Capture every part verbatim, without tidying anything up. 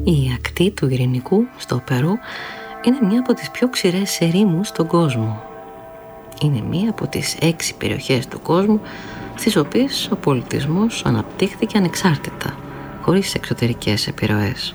Η ακτή του Ειρηνικού στο Περού είναι μια από τις πιο ξηρές ερήμους στον κόσμο. Είναι μία από τις έξι περιοχές του κόσμου στις οποίες ο πολιτισμός αναπτύχθηκε ανεξάρτητα, χωρίς εξωτερικές επιρροές.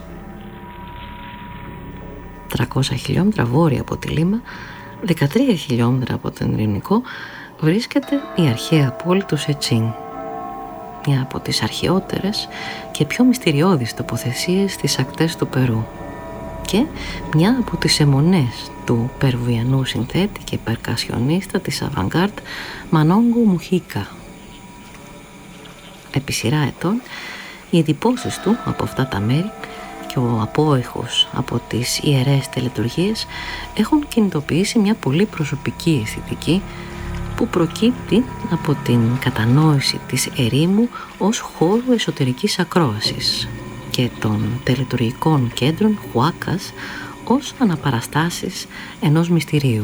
τριακόσια χιλιόμετρα βόρεια από τη Λίμα, δεκατρία χιλιόμετρα από τον Ειρηνικό, βρίσκεται η αρχαία πόλη του Σετσίν, μια από τις αρχαιότερες και πιο μυστηριώδεις τοποθεσίες στις ακτές του Περού και μια από τις αιμονές του περουβιανού συνθέτη και περκασιονίστα της Αβανγκάρτ Μανόγκου Μουχίκα. Επί σειρά ετών, οι εντυπώσεις του από αυτά τα μέρη και ο απόϊχος από τις ιερές τελετουργίες έχουν κινητοποιήσει μια πολύ προσωπική αισθητική που προκύπτει από την κατανόηση της ερήμου ως χώρου εσωτερικής ακρόασης και των τελετουργικών κέντρων χουάκας ως αναπαραστάσεις ενός μυστηρίου.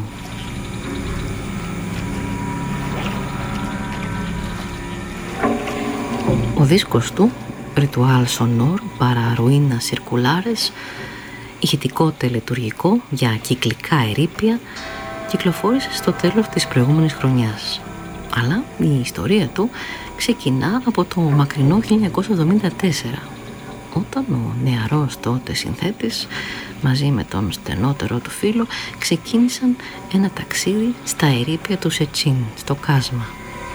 Ο δίσκος του Ritual Sonor para Ruinas Circulares, ηχητικό τελετουργικό για κυκλικά ερείπια, κυκλοφόρησε στο τέλος της προηγούμενης χρονιάς. Αλλά η ιστορία του ξεκινά από το μακρινό χίλια εννιακόσια εβδομήντα τέσσερα, όταν ο νεαρός τότε συνθέτης μαζί με τον στενότερο του φίλο ξεκίνησαν ένα ταξίδι στα ερείπια του Σετσίν, στο Κάσμα.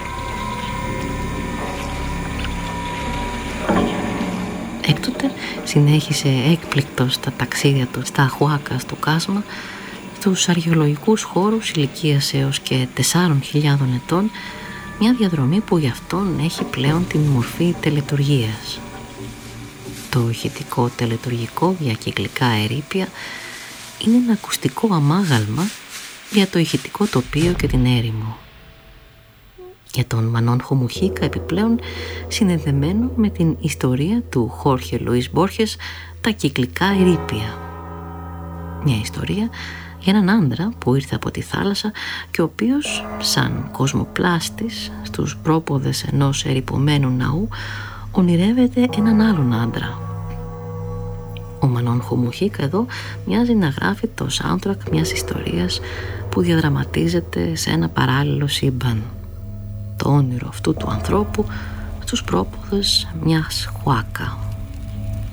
Έκτοτε συνέχισε έκπληκτος τα ταξίδια του στα χουάκας του Κάσμα, στους αρχαιολογικούς χώρους ηλικίας έως και τεσσάρων χιλιάδων ετών, μια διαδρομή που γι' αυτόν έχει πλέον την μορφή τελετουργίας. Το ηχητικό τελετουργικό για κυκλικά ερείπια είναι ένα ακουστικό αμάγαλμα για το ηχητικό τοπίο και την έρημο. Για τον Μανόνχο Μουχίκα επιπλέον συνδεδεμένο με την ιστορία του Χόρχε Λουίς Μπόρχες, τα κυκλικά ερείπια. Μια ιστορία για έναν άντρα που ήρθε από τη θάλασσα και ο οποίος σαν κοσμοπλάστης στους πρόποδες ενός ερειπωμένου ναού ονειρεύεται έναν άλλον άντρα. Ο Μανόνχο Μουχίκα εδώ μοιάζει να γράφει το soundtrack μιας ιστορίας που διαδραματίζεται σε ένα παράλληλο σύμπαν. Το όνειρο αυτού του ανθρώπου στους πρόποδες μιας χουάκα.